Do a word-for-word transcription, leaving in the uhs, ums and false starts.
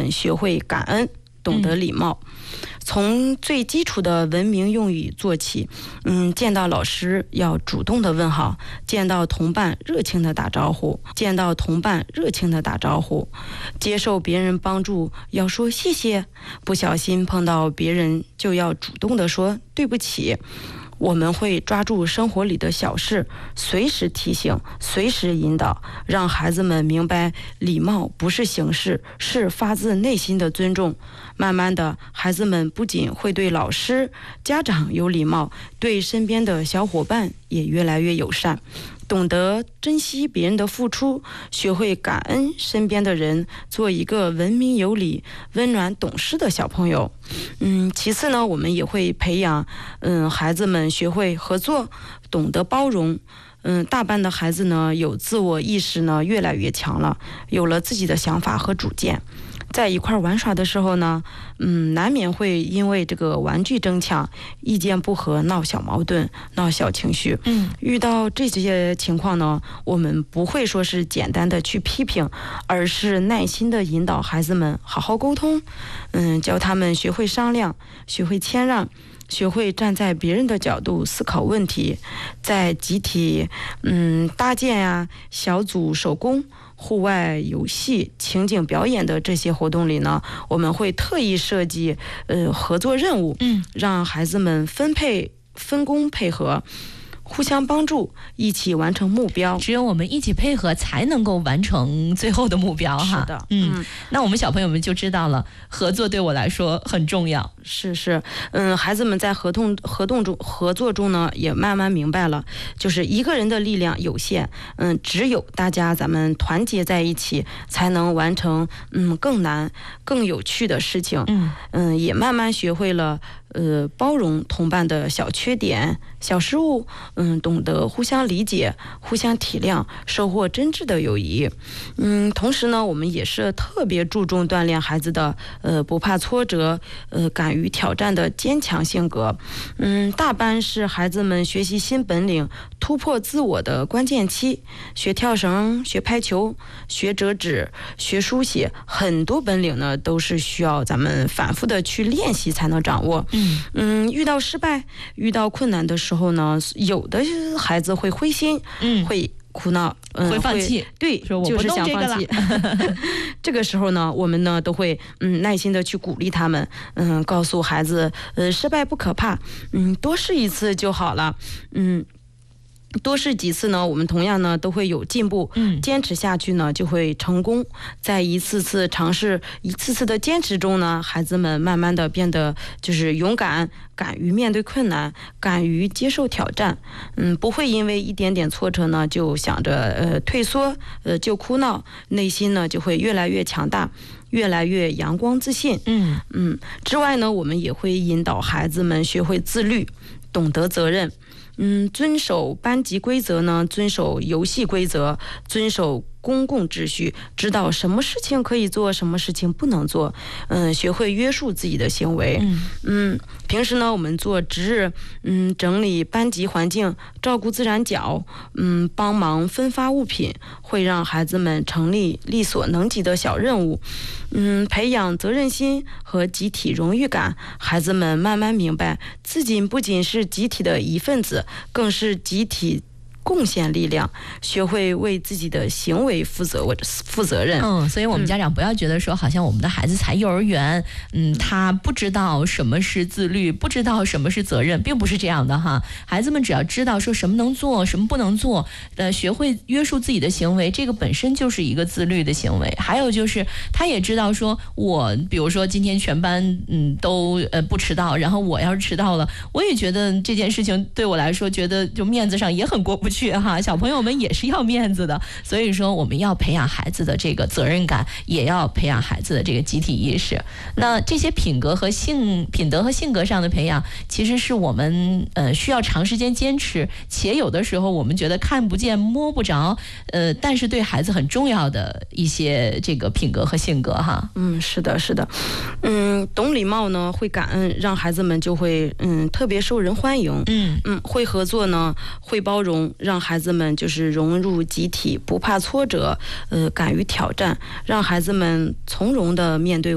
们学会感恩，懂得礼貌。嗯，从最基础的文明用语做起，嗯，见到老师要主动的问好，见到同伴热情的打招呼，见到同伴热情的打招呼，接受别人帮助要说谢谢，不小心碰到别人就要主动的说对不起。我们会抓住生活里的小事，随时提醒，随时引导，让孩子们明白礼貌不是形式，是发自内心的尊重。慢慢的，孩子们不仅会对老师、家长有礼貌，对身边的小伙伴也越来越友善，懂得珍惜别人的付出，学会感恩身边的人，做一个文明有礼、温暖懂事的小朋友。嗯，其次呢，我们也会培养嗯孩子们学会合作，懂得包容。嗯，大班的孩子呢，有自我意识呢越来越强了，有了自己的想法和主见。在一块玩耍的时候呢，嗯，难免会因为这个玩具争抢、意见不合闹小矛盾、闹小情绪。嗯，遇到这些情况呢，我们不会说是简单的去批评，而是耐心的引导孩子们好好沟通，嗯，教他们学会商量，学会谦让。学会站在别人的角度思考问题，在集体嗯搭建呀、小组手工、户外游戏、情景表演的这些活动里呢，我们会特意设计呃合作任务，嗯，让孩子们分配分工配合，互相帮助，一起完成目标。 只有我们一起配合，才能够完成最后的目标哈。 是的， 嗯，嗯那我们小朋友们就知道了，合作对我来说很重要。 是是，嗯，孩子们在合同合动中合作中呢，也慢慢明白了，就是一个人的力量有限，嗯，只有大家咱们团结在一起，才能完成嗯更难、更有趣的事情。嗯嗯，也慢慢学会了呃包容同伴的小缺点、小失误，嗯，懂得互相理解、互相体谅，收获真挚的友谊。嗯，同时呢，我们也是特别注重锻炼孩子的呃不怕挫折、呃敢于挑战的坚强性格。嗯，大班是孩子们学习新本领、突破自我的关键期。学跳绳、学排球、学折纸、学书写，很多本领呢都是需要咱们反复的去练习才能掌握。嗯嗯，遇到失败、遇到困难的时候呢，有的孩子会灰心，嗯，会哭闹， 嗯，会放弃， 对，就是想放弃。这个时候呢，我们呢都会嗯耐心的去鼓励他们，嗯，告诉孩子，呃，失败不可怕，嗯，多试一次就好了，嗯。多试几次呢，我们同样呢都会有进步，嗯，坚持下去呢就会成功。在一次次尝试、一次次的坚持中呢，孩子们慢慢的变得就是勇敢，敢于面对困难，敢于接受挑战，嗯，不会因为一点点挫折呢就想着呃退缩，呃就哭闹，内心呢就会越来越强大，越来越阳光自信。嗯嗯，之外呢，我们也会引导孩子们学会自律，懂得责任。嗯，遵守班级规则呢，遵守游戏规则，遵守公共秩序，知道什么事情可以做，什么事情不能做，嗯，学会约束自己的行为。嗯嗯，平时呢，我们做值日，嗯，整理班级环境，照顾自然角，嗯，帮忙分发物品，会让孩子们成立力所能及的小任务，嗯，培养责任心和集体荣誉感。孩子们慢慢明白，自己不仅是集体的一份子，更是集体贡献力量，学会为自己的行为负责负责任。 嗯，所以我们家长不要觉得说，好像我们的孩子才幼儿园，嗯，他不知道什么是自律，不知道什么是责任，并不是这样的哈。孩子们只要知道说什么能做，什么不能做，呃，学会约束自己的行为，这个本身就是一个自律的行为。还有就是，他也知道说，我比如说今天全班嗯都呃不迟到，然后我要是迟到了，我也觉得这件事情对我来说，觉得就面子上也很过不去。哈，小朋友们也是要面子的，所以说我们要培养孩子的这个责任感，也要培养孩子的这个集体意识。那这些品格和性品德和性格上的培养，其实是我们呃需要长时间坚持，且有的时候我们觉得看不见摸不着，呃，但是对孩子很重要的一些这个品格和性格哈。 嗯，是的，是的，嗯，懂礼貌呢，会感恩，让孩子们就会嗯特别受人欢迎。嗯嗯，会合作呢，会包容。让孩子们就是融入集体，不怕挫折，呃，敢于挑战，让孩子们从容的面对